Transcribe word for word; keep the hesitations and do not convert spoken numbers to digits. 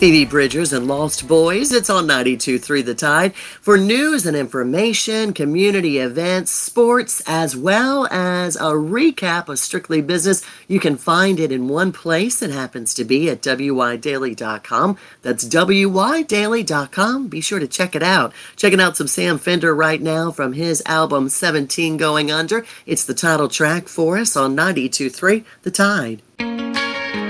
Phoebe Bridgers and Lost Boys. It's on ninety-two point three The Tide for news and information, community events, sports, as well as a recap of Strictly Business. You can find it in one place. It happens to be at W Y daily dot com. That's W Y daily dot com. Be sure to check it out. Checking out some Sam Fender right now from his album seventeen Going Under. It's the title track for us on ninety-two point three The Tide.